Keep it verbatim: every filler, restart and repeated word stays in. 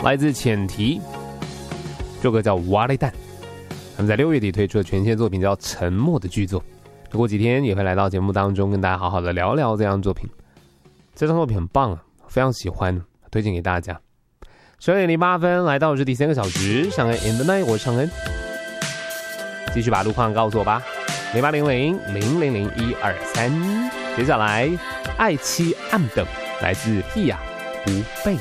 来自浅提，这首歌叫《瓦雷蛋》，他们在六月底推出的全新作品叫《沉默的剧作》，过几天也会来到节目当中跟大家好好的聊聊这样作品。这张作品很棒啊，非常喜欢，推荐给大家。十二点零八分，来到的是第三个小时，尚恩 in the night， 我是尚恩，继续把路况告诉我吧，零八零零零零零一二三。接下来，爱妻暗等，来自 Hia 吴贝。